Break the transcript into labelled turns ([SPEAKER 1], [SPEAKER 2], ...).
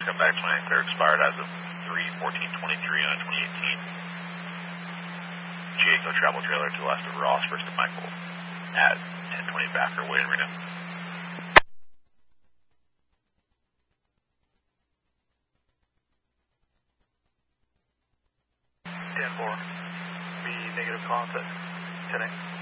[SPEAKER 1] come back 29 clear, expired as of 3/14/23 on 2018. Jaco travel trailer to the left of Ross, first to Michael at 1020 backer, way in Reno.
[SPEAKER 2] 10-4, be negative contact, 10-8.